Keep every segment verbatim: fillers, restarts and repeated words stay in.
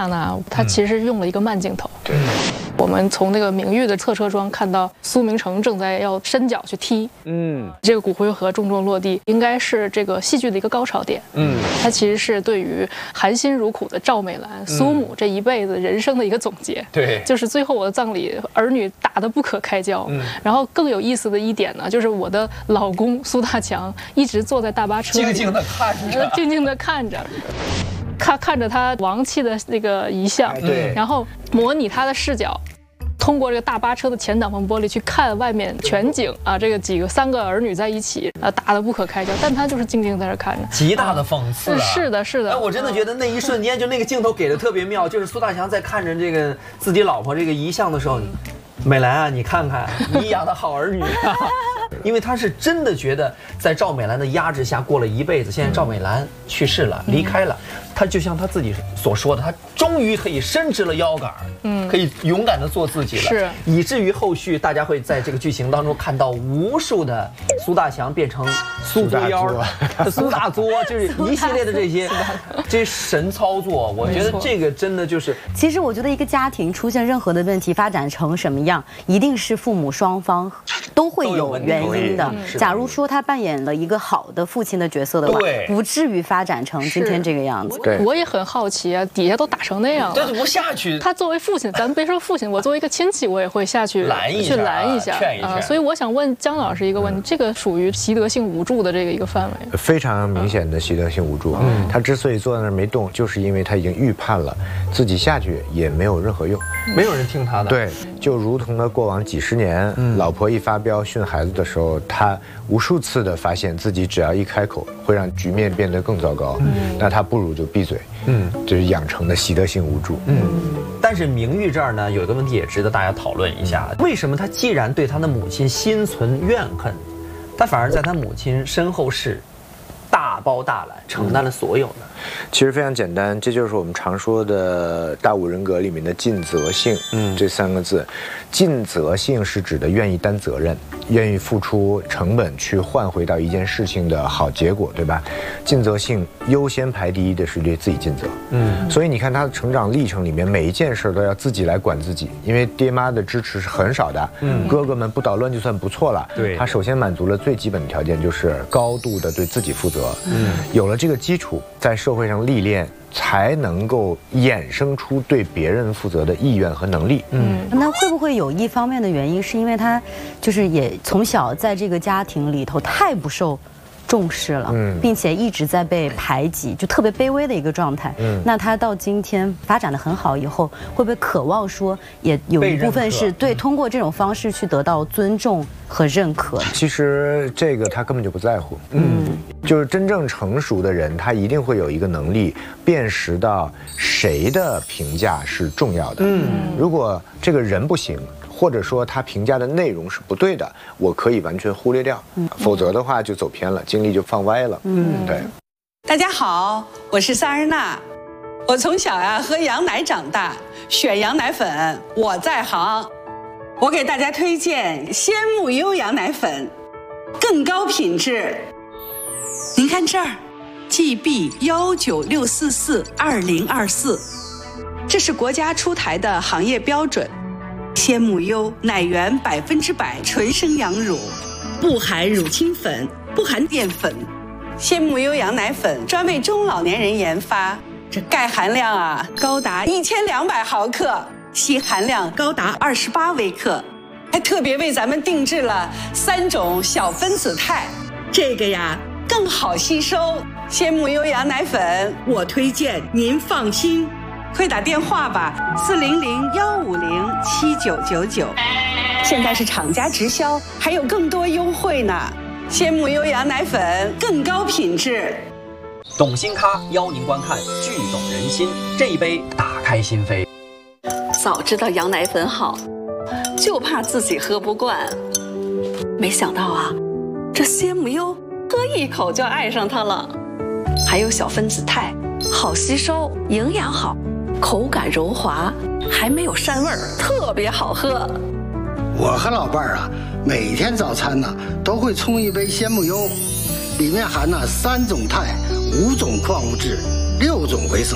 下呢，它其实用了一个慢镜头。对、嗯，我们从那个明玉的侧车窗看到苏明成正在要伸脚去踢，嗯，这个骨灰盒重重落地，应该是这个戏剧的一个高潮点。嗯，它其实是对于含辛茹苦的赵美兰、嗯、苏母这一辈子人生的一个总结。对，就是最后我的葬礼，儿女打得不可开交。嗯，然后更有意思的一点呢，就是我的老公苏大强一直坐在大巴车里， 静静地看着， 静静地看着。看看着他亡妻的那个遗像，对，然后模拟他的视角，通过这个大巴车的前挡风玻璃去看外面全景啊，这个几个三个儿女在一起啊，打得不可开交，但他就是静静在这看着， 极大的讽刺、啊。 是的，是的。 哎，我真的觉得那一瞬间，就那个镜头给的特别妙，就是苏大强在看着这个自己老婆这个遗像的时候，美兰啊，你看看你养的好儿女啊。因为他是真的觉得在赵美兰的压制下过了一辈子，现在赵美兰去世了，离开了，他就像他自己所说的，他终于可以伸直了腰杆，嗯，可以勇敢的做自己了，是，以至于后续大家会在这个剧情当中看到无数的苏大强变成苏作妖、苏大作，就是一系列的这些这些神操作，我觉得这个真的就是， 其实我觉得一个家庭出现任何的问题，发展成什么样，一定是父母双方都会有原因。的，假如说他扮演了一个好的父亲的角色的话，不至于发展成今天这个样子。 对，我也很好奇啊，底下都打成那样了， 这就不下去。 他作为父亲，咱们别说父亲，我作为一个亲戚，我也会下去拦一下， 去拦一下， 劝一劝。 所以我想问姜老师一个问题：这个属于习得性无助的这个一个范围？ 非常明显的习得性无助。嗯，他之所以坐在那儿没动，就是因为他已经预判了自己下去也没有任何用， 没有人听他的。 对，就如同他过往几十年，老婆一发飙训孩子的时候，他无数次的发现自己只要一开口，会让局面变得更糟糕。嗯，那他不如就闭嘴。嗯，这是养成的习得性无助。 嗯，但是明玉这儿呢，有一个问题也值得大家讨论一下：为什么他既然对他的母亲心存怨恨，他反而在他母亲身后事大包大揽，承担了所有呢？ 其实非常简单，这就是我们常说的大五人格里面的尽责性。嗯，这三个字，尽责性是指的愿意担责任，愿意付出成本去换回到一件事情的好结果，对吧？尽责性优先排第一的是对自己尽责。嗯，所以你看他的成长历程里面，每一件事都要自己来管自己，因为爹妈的支持是很少的。嗯，哥哥们不捣乱就算不错了。对，他首先满足了最基本的条件，就是高度的对自己负责。嗯，有了这个基础，在社会上历练，才能够衍生出对别人负责的意愿和能力。嗯， 那会不会有一方面的原因，是因为他就是也从小在这个家庭里头太不受重视了，嗯，并且一直在被排挤，就特别卑微的一个状态。嗯，那他到今天发展得很好以后，会不会渴望说，也有一部分是对通过这种方式去得到尊重和认可？ 其实这个他根本就不在乎。嗯，就是真正成熟的人，他一定会有一个能力辨识到谁的评价是重要的。嗯，如果这个人不行，或者说他评价的内容是不对的，我可以完全忽略掉，嗯、否则的话就走偏了，精力就放歪了。嗯，对。 大家好，我是萨日娜，我从小呀、啊、喝羊奶长大，选羊奶粉我在行。我给大家推荐鲜木优羊奶粉，更高品质。您看这儿 ，G B 幺九六四四二零二四，这是国家出台的行业标准。鲜木优奶源百分之百纯生羊乳，不含乳清粉，不含淀粉。鲜木优羊奶粉专为中老年人研发，这钙含量啊高达一千两百毫克，硒含量高达二十八微克，还特别为咱们定制了三种小分子肽，这个呀更好吸收。鲜木优羊奶粉，我推荐您放心。快打电话吧，四零零幺五零七九九九。现在是厂家直销，还有更多优惠呢。鲜木优羊奶粉更高品质。 懂心咖邀您观看剧懂人心，这一杯打开心扉。 早知道羊奶粉好，就怕自己喝不惯。没想到啊，这鲜木优喝一口就爱上它了。还有小分子肽，好吸收，营养好。口感柔滑，还没有膻味儿，特别好喝。 我和老伴儿啊，每天早餐呢都会冲一杯鲜木优，里面含了三种肽、五种矿物质、六种维生素。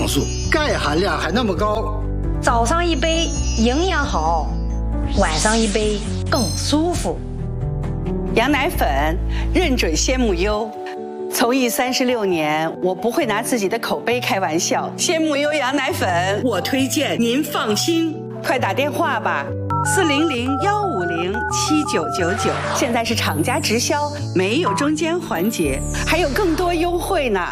钙含量还那么高。 早上一杯营养好，晚上一杯更舒服。 羊奶粉认准鲜木优，从艺三十六年，我不会拿自己的口碑开玩笑。鲜木优羊奶粉，我推荐，您放心。快打电话吧，四零零幺五零七九九九。现在是厂家直销，没有中间环节，还有更多优惠呢。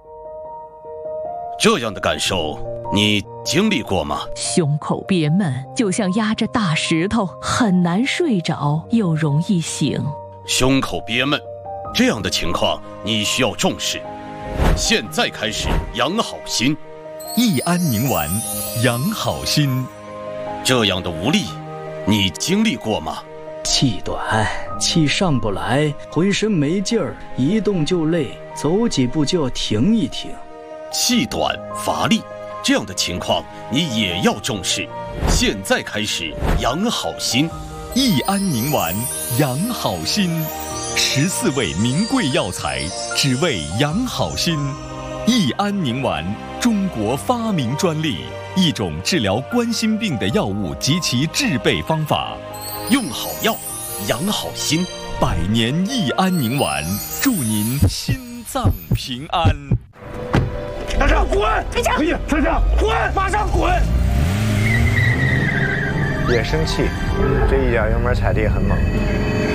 这样的感受，你经历过吗？ 胸口憋闷，就像压着大石头，很难睡着，又容易醒。 胸口憋闷，这样的情况你需要重视。现在开始养好心， 益安宁丸，养好心。 这样的无力，你经历过吗？ 气短，气上不来，浑身没劲儿，一动就累，走几步就要停一停。 气短乏力，这样的情况你也要重视。现在开始养好心， 益安宁丸，养好心。十四味名贵药材，只为养好心。益安宁丸，中国发明专利，一种治疗冠心病的药物及其制备方法。 用好药，养好心。 百年益安宁丸，祝您心脏平安。 大长滚！别讲！大长滚！马上滚！ 也生气，这一脚油门踩的也很猛。